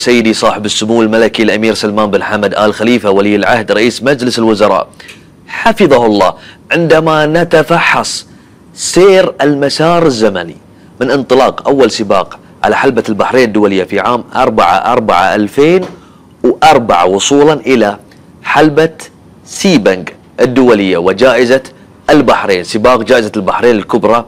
سيدي صاحب السمو الملكي الأمير سلمان بن حمد آل خليفة ولي العهد رئيس مجلس الوزراء حفظه الله، عندما نتفحص سير المسار الزمني من انطلاق أول سباق على حلبة البحرين الدولية في عام 4/4/2004 وصولا إلى حلبة سيبنج الدولية وجائزة البحرين، سباق جائزة البحرين الكبرى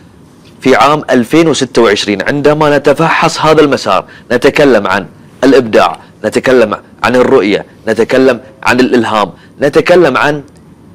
في عام 2026. عندما نتفحص هذا المسار نتكلم عن الإبداع، نتكلم عن الرؤية، نتكلم عن الإلهام، نتكلم عن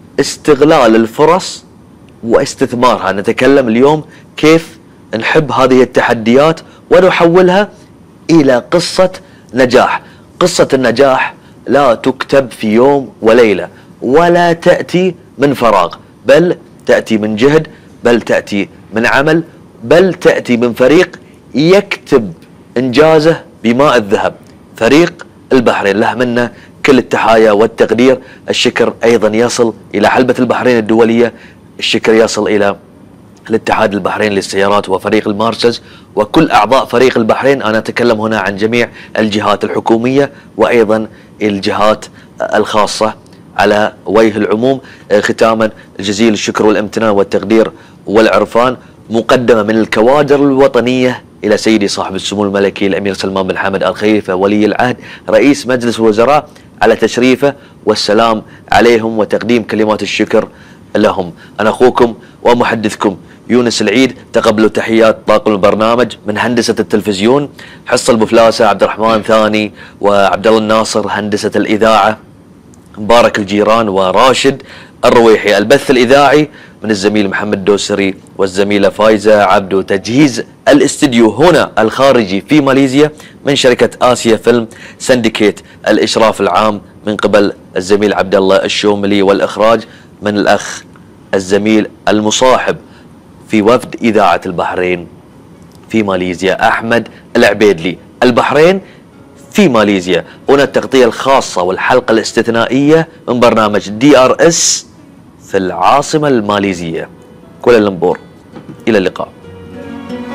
استغلال الفرص واستثمارها. نتكلم اليوم كيف نحب هذه التحديات ونحولها إلى قصة نجاح. قصة النجاح لا تكتب في يوم وليلة، ولا تأتي من فراغ، بل تأتي من جهد، بل تأتي من عمل، بل تأتي من فريق يكتب إنجازه بماء الذهب. فريق البحرين له منا كل التحايا والتقدير. الشكر أيضا يصل إلى حلبة البحرين الدولية، الشكر يصل إلى الاتحاد البحرين للسيارات وفريق المارسز وكل أعضاء فريق البحرين. أنا أتكلم هنا عن جميع الجهات الحكومية وأيضا الجهات الخاصة على وجه العموم. ختاما جزيل الشكر والامتنان والتقدير والعرفان مقدمة من الكوادر الوطنية إلى سيدي صاحب السمو الملكي الأمير سلمان بن حمد آل خليفة ولي العهد رئيس مجلس الوزراء على تشريفه والسلام عليهم وتقديم كلمات الشكر لهم. أنا أخوكم ومحدثكم يونس العيد. تقبلوا تحيات طاقم البرنامج من هندسة التلفزيون حصة البفلاسة عبد الرحمن ثاني وعبد الله الناصر، هندسة الإذاعة مبارك الجيران وراشد الرويحي، البث الإذاعي من الزميل محمد دوسري والزميلة فايزة عبدو، تجهيز الاستديو هنا الخارجي في ماليزيا من شركة آسيا فيلم سندكيت، الإشراف العام من قبل الزميل عبد الله الشوملي، والإخراج من الأخ الزميل المصاحب في وفد إذاعة البحرين في ماليزيا أحمد العبيدلي. البحرين في ماليزيا. هنا التغطية الخاصة والحلقة الاستثنائية من برنامج DRS في العاصمة الماليزية كوالالمبور. إلى اللقاء.